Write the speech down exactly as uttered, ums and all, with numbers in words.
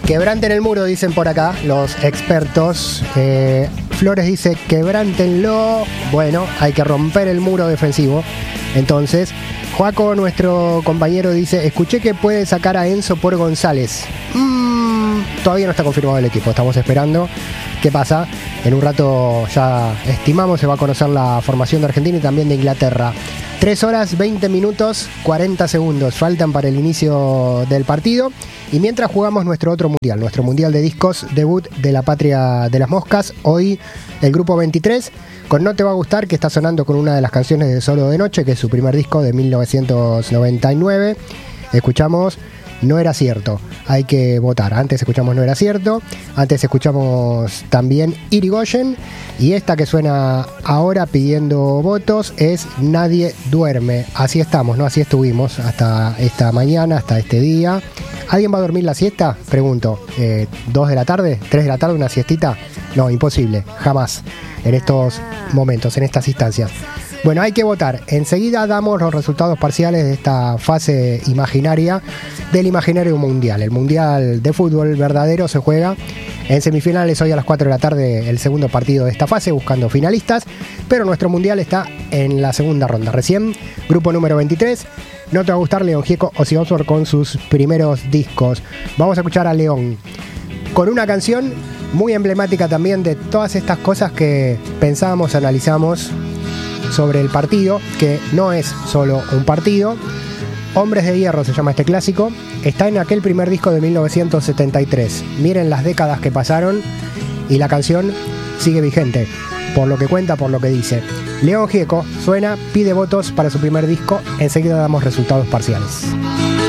Quebranten el muro, dicen por acá los expertos. Eh, Flores dice, quebrántenlo. Bueno, hay que romper el muro defensivo. Entonces, Joaco, nuestro compañero, dice, escuché que puede sacar a Enzo por González. Mm, todavía no está confirmado el equipo, estamos esperando. ¿Qué pasa? En un rato ya estimamos, se va a conocer la formación de Argentina y también de Inglaterra. tres horas, veinte minutos, cuarenta segundos faltan para el inicio del partido. Y mientras jugamos nuestro otro mundial, nuestro mundial de discos, debut de la Patria de las Moscas. Hoy el grupo veintitrés, con No Te Va a Gustar, que está sonando con una de las canciones de Solo de Noche, que es su primer disco de mil novecientos noventa y nueve. Escuchamos No Era Cierto, hay que votar. Antes escuchamos No Era Cierto, antes escuchamos también Irigoyen, y esta que suena ahora pidiendo votos es Nadie Duerme. Así estamos, ¿no? Así estuvimos hasta esta mañana, hasta este día. ¿Alguien va a dormir la siesta? Pregunto. Eh, ¿Dos de la tarde? ¿Tres de la tarde? ¿Una siestita? No, imposible, jamás en estos momentos, en estas instancias. Bueno, hay que votar. Enseguida damos los resultados parciales de esta fase imaginaria del imaginario mundial. El mundial de fútbol verdadero se juega en semifinales hoy a las cuatro de la tarde, el segundo partido de esta fase, buscando finalistas. Pero nuestro mundial está en la segunda ronda. Recién, grupo número veintitrés. No Te Va a Gustar, León Gieco, Ozzy Osbourne con sus primeros discos. Vamos a escuchar a León con una canción muy emblemática también de todas estas cosas que pensábamos, analizamos sobre el partido, que no es solo un partido. Hombres de Hierro se llama este clásico. Está en aquel primer disco de mil novecientos setenta y tres. Miren las décadas que pasaron y la canción sigue vigente, por lo que cuenta, por lo que dice. León Gieco suena, pide votos para su primer disco. Enseguida damos resultados parciales.